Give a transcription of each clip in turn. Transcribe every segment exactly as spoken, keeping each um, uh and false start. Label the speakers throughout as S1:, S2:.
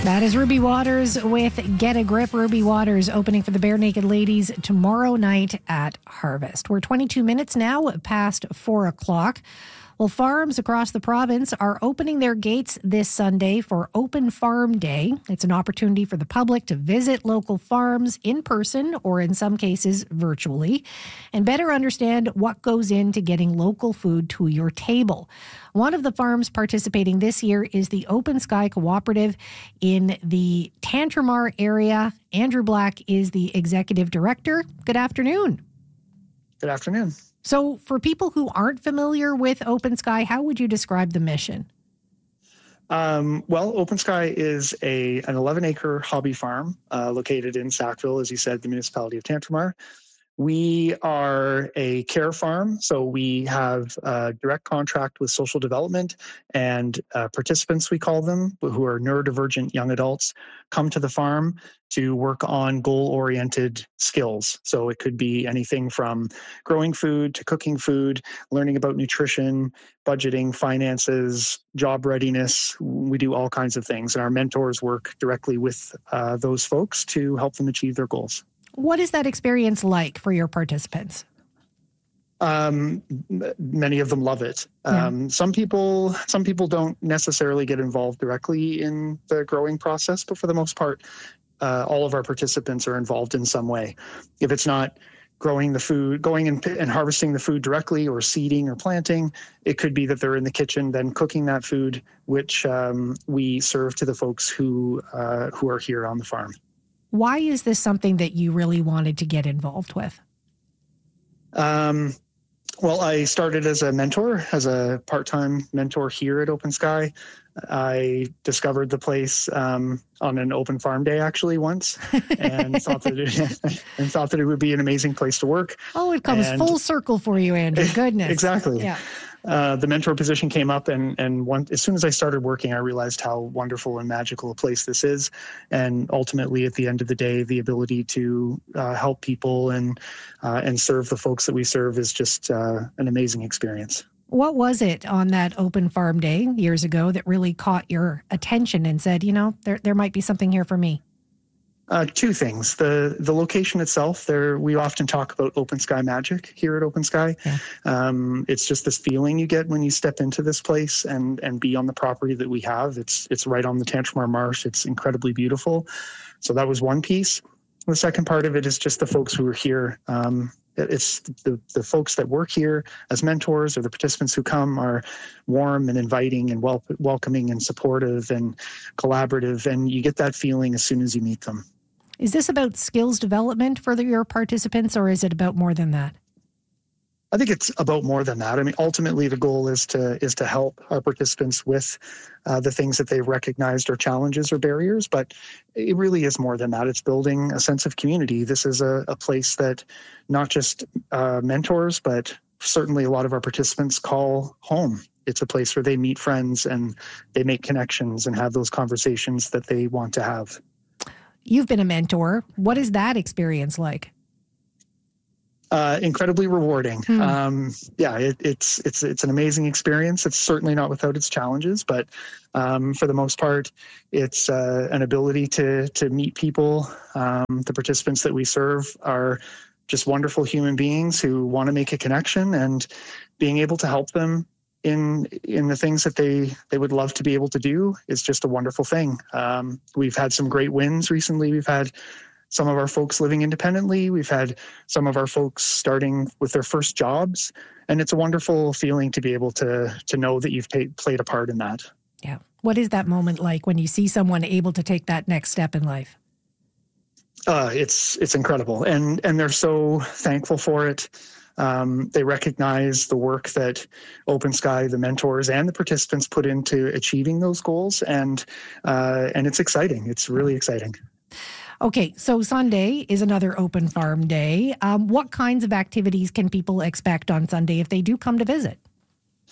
S1: That is Ruby Waters with Get a Grip. Ruby Waters opening for the Bare Naked Ladies tomorrow night at Harvest. We're twenty-two minutes now past four o'clock. Well, farms across the province are opening their gates this Sunday for Open Farm Day. It's an opportunity for the public to visit local farms in person or in some cases virtually and better understand what goes into getting local food to your table. One of the farms participating this year is the Open Sky Cooperative in the Tantramar area. Andrew Black is the executive director. Good afternoon.
S2: Good afternoon.
S1: So for people who aren't familiar with Open Sky, how would you describe the mission?
S2: Um, well, Open Sky is a an eleven acre hobby farm uh, located in Sackville, as you said, the municipality of Tantramar. We are a care farm, so we have a direct contract with social development, and uh, participants, we call them, who are neurodivergent young adults, come to the farm to work on goal-oriented skills. So it could be anything from growing food to cooking food, learning about nutrition, budgeting, finances, job readiness. We do all kinds of things, and our mentors work directly with uh, those folks to help them achieve their goals.
S1: What is that experience like for your participants?
S2: Um, many of them love it.
S1: Yeah.
S2: Um, some people, some people don't necessarily get involved directly in the growing process, but for the most part, uh, all of our participants are involved in some way. If it's not growing the food, going and, and harvesting the food directly, or seeding or planting, it could be that they're in the kitchen then cooking that food, which um, we serve to the folks who uh, who are here on the farm.
S1: Why is this something that you really wanted to get involved with?
S2: Um, well, I started as a mentor, as a part-time mentor here at Open Sky. I discovered the place um, on an open farm day, actually, once, and thought that it, and thought that it would be an amazing place to work.
S1: Oh, it comes
S2: and
S1: full circle for you, Andrew. Goodness.
S2: Exactly.
S1: Yeah.
S2: Uh, the mentor position came up, and and one, as soon as I started working, I realized how wonderful and magical a place this is. And ultimately, at the end of the day, the ability to uh, help people and uh, and serve the folks that we serve is just uh, an amazing experience.
S1: What was it on that open farm day years ago that really caught your attention and said, you know, there there might be something here for me?
S2: Uh, two things. The the location itself, there we often talk about open sky magic here at Open Sky.
S1: Yeah.
S2: Um, it's just this feeling you get when you step into this place and and be on the property that we have. It's it's right on the Tantramar Marsh. It's incredibly beautiful. So that was one piece. The second part of it is just the folks who are here. Um, it's the, the folks that work here as mentors, or the participants who come, are warm and inviting and wel- welcoming and supportive and collaborative. And you get that feeling as soon as you meet them.
S1: Is this about skills development for the, your participants, or is it about more than that?
S2: I think it's about more than that. I mean, ultimately, the goal is to is to help our participants with uh, the things that they've recognized are challenges or barriers, but it really is more than that. It's building a sense of community. This is a, a place that not just uh, mentors, but certainly a lot of our participants call home. It's a place where they meet friends and they make connections and have those conversations that they want to have.
S1: You've been a mentor. What is that experience like?
S2: Uh, incredibly rewarding.
S1: Hmm.
S2: Um, yeah, it, it's it's it's an amazing experience. It's certainly not without its challenges, but um, for the most part, it's uh, an ability to to meet people. Um, the participants that we serve are just wonderful human beings who want to make a connection, and being able to help them in in the things that they they would love to be able to do is just a wonderful thing. Um, we've had some great wins recently. We've had some of our folks living independently. We've had some of our folks starting with their first jobs, and it's a wonderful feeling to be able to to know that you've paid, played a part in that.
S1: Yeah. What is that moment like when you see someone able to take that next step in life?
S2: Uh, it's it's incredible, and and they're so thankful for it. Um, they recognize the work that Open Sky, the mentors, and the participants put into achieving those goals, and uh, and it's exciting. It's really exciting.
S1: Okay, so Sunday is another open farm day. Um, what kinds of activities can people expect on Sunday if they do come to visit?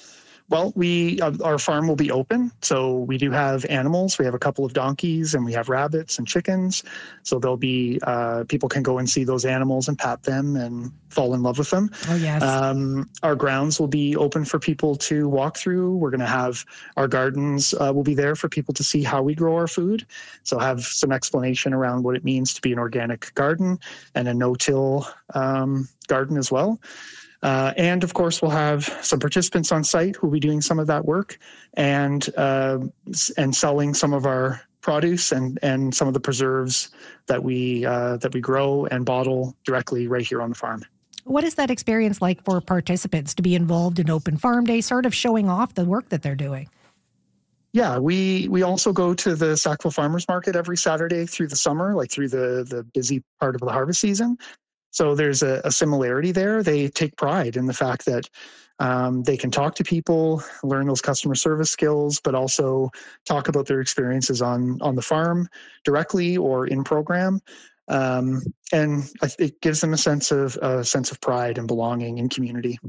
S2: Well, we uh, our farm will be open, so we do have animals. We have a couple of donkeys, and we have rabbits and chickens. So there'll be uh, people can go and see those animals and pat them and fall in love with them.
S1: Oh yes.
S2: Um, our grounds will be open for people to walk through. We're going to have our gardens uh, will be there for people to see how we grow our food. So have some explanation around what it means to be an organic garden and a no-till um, garden as well. Uh, and of course, we'll have some participants on site who will be doing some of that work and uh, and selling some of our produce and, and some of the preserves that we uh, that we grow and bottle directly right here on the farm.
S1: What is that experience like for participants to be involved in Open Farm Day, sort of showing off the work that they're doing?
S2: Yeah, we we also go to the Sackville Farmers Market every Saturday through the summer, like through the, the busy part of the harvest season. So there's a, a similarity there. They take pride in the fact that um, they can talk to people, learn those customer service skills, but also talk about their experiences on, on the farm directly or in program. Um, and it gives them a sense of a sense of pride and belonging in community.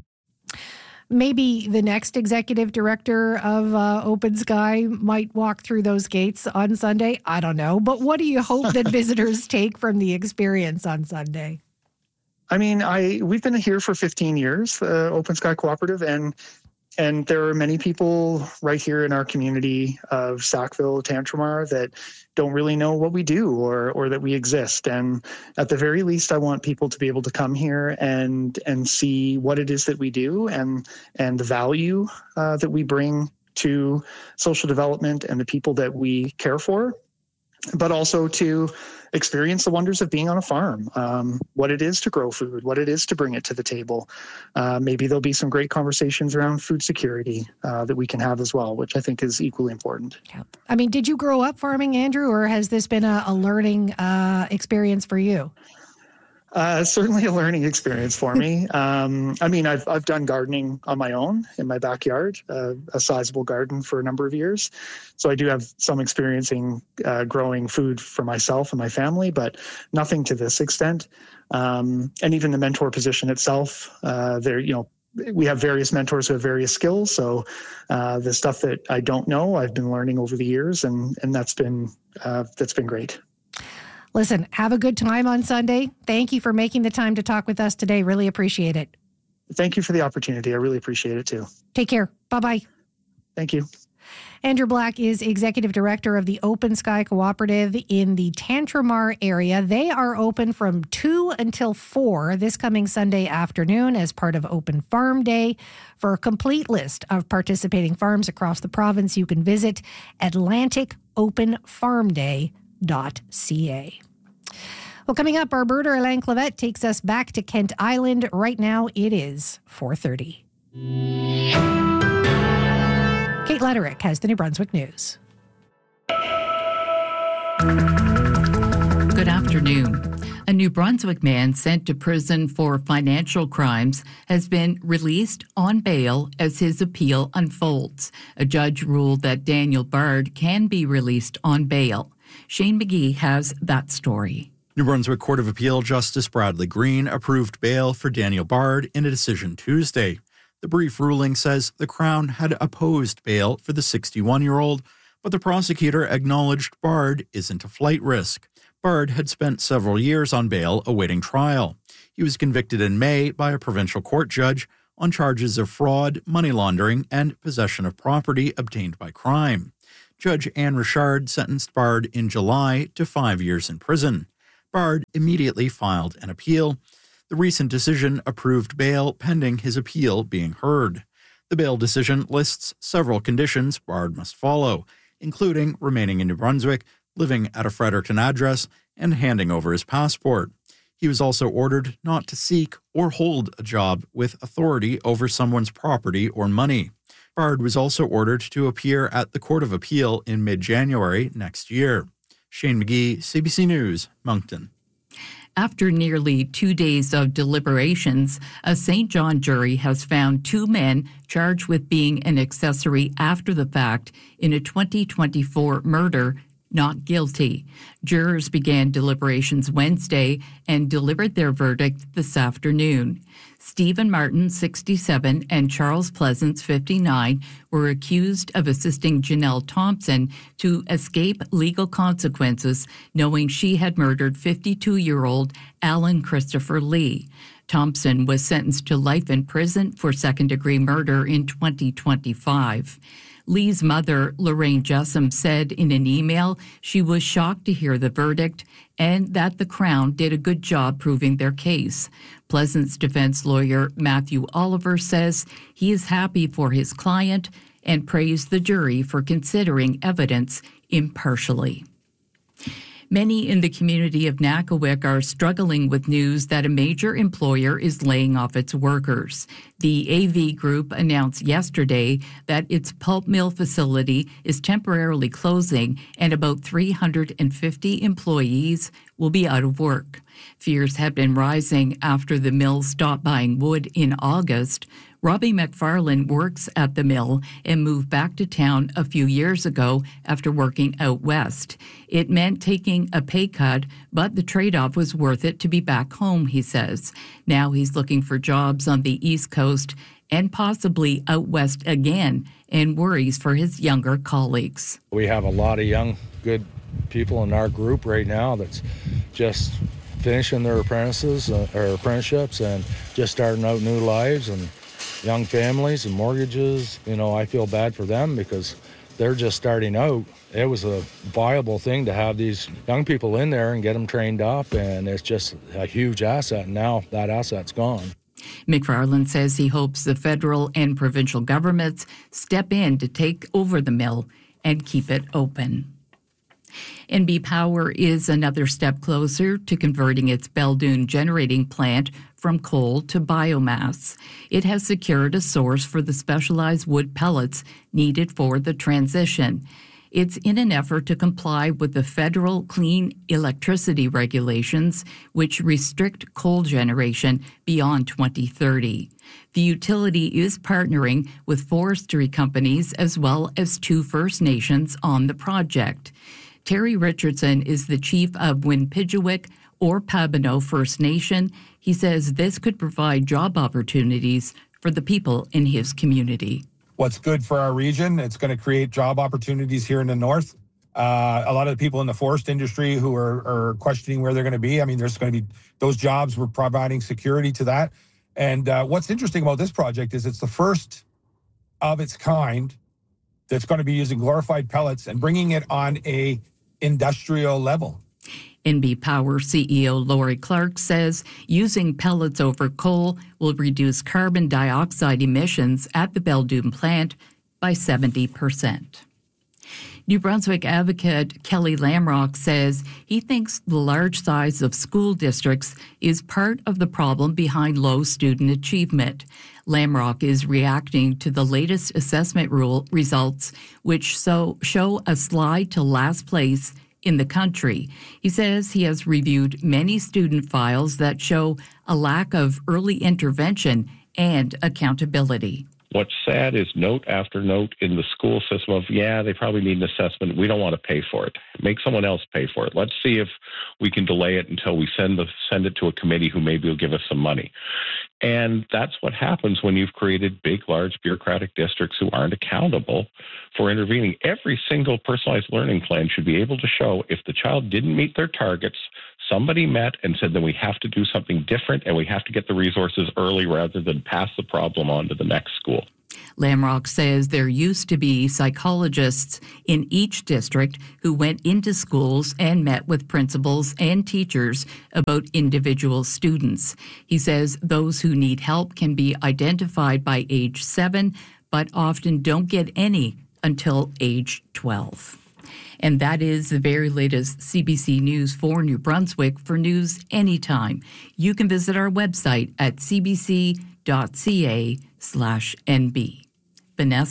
S1: Maybe the next executive director of uh, Open Sky might walk through those gates on Sunday. I don't know. But what do you hope that visitors take from the experience on Sunday?
S2: I mean, I we've been here for fifteen years, uh, Open Sky Cooperative, and and there are many people right here in our community of Sackville, Tantramar, that don't really know what we do or or that we exist. And at the very least, I want people to be able to come here and and see what it is that we do and and the value uh, that we bring to social development and the people that we care for, but also to experience the wonders of being on a farm, um, what it is to grow food, what it is to bring it to the table. Uh, maybe there'll be some great conversations around food security uh, that we can have as well, which I think is equally important.
S1: Yeah. I mean, did you grow up farming, Andrew, or has this been a, a learning uh, experience for you?
S2: Uh, certainly a learning experience for me. Um, I mean, I've I've done gardening on my own in my backyard, uh, a sizable garden for a number of years. So I do have some experience in uh, growing food for myself and my family, but nothing to this extent. Um, and even the mentor position itself, uh, there, you know, we have various mentors who have various skills. So uh, the stuff that I don't know, I've been learning over the years, and and that's been uh, that's been great.
S1: Listen, have a good time on Sunday. Thank you for making the time to talk with us today. Really appreciate it.
S2: Thank you for the opportunity. I really appreciate it too.
S1: Take care. Bye-bye.
S2: Thank you.
S1: Andrew Black is Executive Director of the Open Sky Cooperative in the Tantramar area. They are open from two until four this coming Sunday afternoon as part of Open Farm Day. For a complete list of participating farms across the province, you can visit atlantic open farm day dot c a. Well, coming up, our birder Alain Clavette takes us back to Kent Island. Right now, it is four thirty. Kate Letterick has the New Brunswick News.
S3: Good afternoon. A New Brunswick man sent to prison for financial crimes has been released on bail as his appeal unfolds. A judge ruled that Daniel Bard can be released on bail. Shane McGee has that story.
S4: New Brunswick Court of Appeal Justice Bradley Green approved bail for Daniel Bard in a decision Tuesday. The brief ruling says the Crown had opposed bail for the sixty-one-year-old, but the prosecutor acknowledged Bard isn't a flight risk. Bard had spent several years on bail awaiting trial. He was convicted in May by a provincial court judge on charges of fraud, money laundering, and possession of property obtained by crime. Judge Anne Richard sentenced Bard in July to five years in prison. Bard immediately filed an appeal. The recent decision approved bail pending his appeal being heard. The bail decision lists several conditions Bard must follow, including remaining in New Brunswick, living at a Fredericton address, and handing over his passport. He was also ordered not to seek or hold a job with authority over someone's property or money. Bard was also ordered to appear at the Court of Appeal in mid-January next year. Shane McGee, C B C News, Moncton.
S3: After nearly two days of deliberations, a Saint John jury has found two men charged with being an accessory after the fact in a twenty twenty-four murder not guilty. Jurors began deliberations Wednesday and delivered their verdict this afternoon. Stephen Martin, sixty-seven, and Charles Pleasance, fifty-nine, were accused of assisting Janelle Thompson to escape legal consequences, knowing she had murdered fifty-two-year-old Alan Christopher Lee. Thompson was sentenced to life in prison for second-degree murder in twenty twenty-five. Lee's mother, Lorraine Jessam, said in an email she was shocked to hear the verdict and that the Crown did a good job proving their case. Pleasant's defense lawyer, Matthew Oliver, says he is happy for his client and praised the jury for considering evidence impartially. Many in the community of Nakawic are struggling with news that a major employer is laying off its workers. The A V Group announced yesterday that its pulp mill facility is temporarily closing and about three hundred fifty employees will be out of work. Fears have been rising after the mill stopped buying wood in August. Robbie McFarlane works at the mill and moved back to town a few years ago after working out west. It meant taking a pay cut, but the trade-off was worth it to be back home, he says. Now he's looking for jobs on the East Coast and possibly out west again, and worries for his younger colleagues.
S5: We have a lot of young, good people in our group right now that's just finishing their apprentices uh, or apprenticeships and just starting out new lives, and young families and mortgages. You know, I feel bad for them because they're just starting out. It was a viable thing to have these young people in there and get them trained up, and it's just a huge asset. And now that asset's gone.
S3: McFarlane says he hopes the federal and provincial governments step in to take over the mill and keep it open. N B Power is another step closer to converting its Beldoon generating plant from coal to biomass. It has secured a source for the specialized wood pellets needed for the transition. It's in an effort to comply with the federal clean electricity regulations, which restrict coal generation beyond twenty thirty. The utility is partnering with forestry companies as well as two First Nations on the project. Terry Richardson is the chief of Winpijuik or Pabino First Nation. He says this could provide job opportunities for the people in his community.
S6: What's good for our region, it's going to create job opportunities here in the north. Uh, a lot of the people in the forest industry who are, are questioning where they're going to be, I mean, there's going to be those jobs. We're providing security to that. And uh, what's interesting about this project is it's the first of its kind that's going to be using glorified pellets and bringing it on a industrial level.
S3: N B Power C E O Lori Clark says using pellets over coal will reduce carbon dioxide emissions at the Beldoon plant by seventy percent. New Brunswick advocate Kelly Lamrock says he thinks the large size of school districts is part of the problem behind low student achievement. Lamrock is reacting to the latest assessment rule results, which so show a slide to last place in the country. He says he has reviewed many student files that show a lack of early intervention and accountability.
S7: What's sad is note after note in the school system of, yeah, they probably need an assessment. We don't want to pay for it. Make someone else pay for it. Let's see if we can delay it until we send the send it to a committee who maybe will give us some money. And that's what happens when you've created big, large bureaucratic districts who aren't accountable for intervening. Every single personalized learning plan should be able to show if the child didn't meet their targets, somebody met and said, then we have to do something different and we have to get the resources early rather than pass the problem on to the next school.
S3: Lamrock says there used to be psychologists in each district who went into schools and met with principals and teachers about individual students. He says those who need help can be identified by age seven, but often don't get any until age twelve. And that is the very latest C B C News for New Brunswick. For news anytime, you can visit our website at cbc.ca slash NB. Vanessa?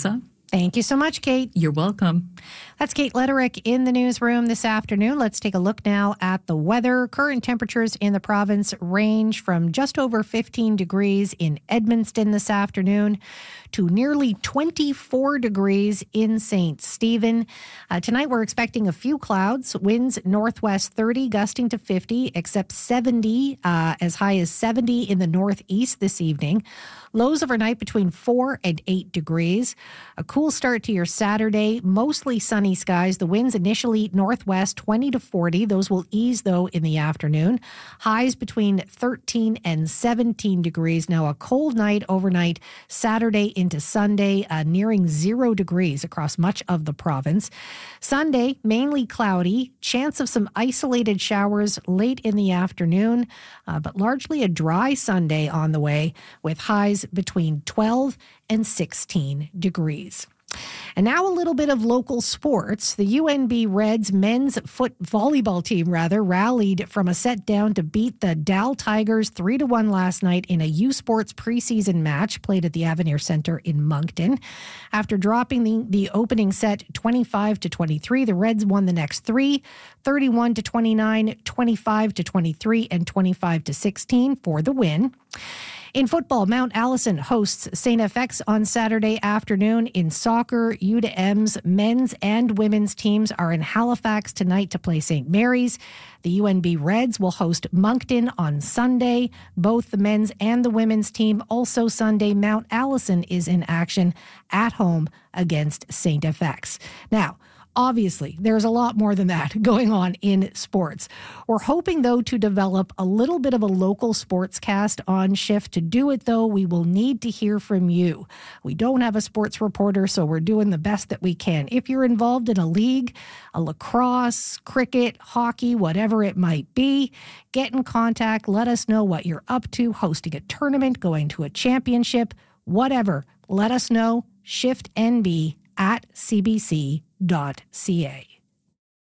S1: Thank you so much, Kate.
S3: You're welcome.
S1: That's Kate Lederick in the newsroom this afternoon. Let's take a look now at the weather. Current temperatures in the province range from just over fifteen degrees in Edmundston this afternoon to nearly twenty-four degrees in Saint Stephen. Uh, tonight we're expecting a few clouds, winds northwest thirty, gusting to fifty, except seventy, uh, as high as seventy in the northeast this evening. Lows overnight between four and eight degrees. A cool start to your Saturday, mostly sunny skies. The winds initially northwest twenty to forty. Those will ease, though, in the afternoon. Highs between thirteen and seventeen degrees. Now, a cold night overnight, Saturday into Sunday, uh, nearing zero degrees across much of the province. Sunday, mainly cloudy. Chance of some isolated showers late in the afternoon, uh, but largely a dry Sunday on the way with highs between twelve and sixteen degrees. And now a little bit of local sports. The U N B Reds men's foot volleyball team, rather, rallied from a set down to beat the Dal Tigers three to one last night in a U Sports preseason match played at the Avenir Centre in Moncton. After dropping the, the opening set twenty-five to twenty-three, the Reds won the next three, thirty-one to twenty-nine, twenty-five to twenty-three, and twenty-five to sixteen for the win. In football, Mount Allison hosts Saint F X on Saturday afternoon. In soccer, U D M's men's and women's teams are in Halifax tonight to play Saint Mary's. The U N B Reds will host Moncton on Sunday. Both the men's and the women's team also Sunday. Mount Allison is in action at home against Saint F X. Now, obviously, there's a lot more than that going on in sports. We're hoping, though, to develop a little bit of a local sportscast on shift. To do it, though, we will need to hear from you. We don't have a sports reporter, so we're doing the best that we can. If you're involved in a league, a lacrosse, cricket, hockey, whatever it might be, get in contact. Let us know what you're up to, hosting a tournament, going to a championship, whatever. Let us know. shift N B at c b c dot c a.